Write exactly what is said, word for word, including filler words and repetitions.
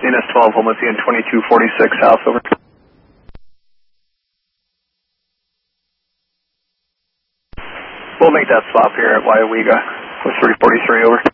N S twelve, Lima N twenty-two forty-six south, over. We'll make that swap here at Wyawega with three forty-three, over.